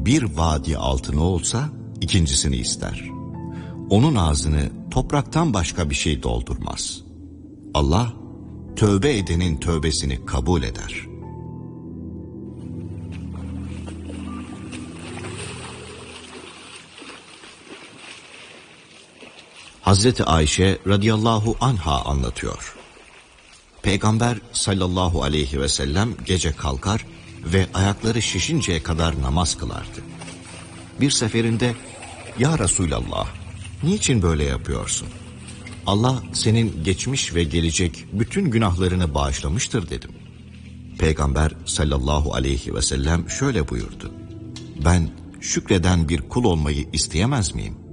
bir vadi altını olsa ikincisini ister. Onun ağzını topraktan başka bir şey doldurmaz. Allah tövbe edenin tövbesini kabul eder. Hazreti Ayşe radıyallahu anha anlatıyor. Peygamber sallallahu aleyhi ve sellem gece kalkar ve ayakları şişinceye kadar namaz kılardı. Bir seferinde, "Ya Resulallah, niçin böyle yapıyorsun? Allah senin geçmiş ve gelecek bütün günahlarını bağışlamıştır," dedim. Peygamber sallallahu aleyhi ve sellem şöyle buyurdu: "Ben şükreden bir kul olmayı isteyemez miyim?"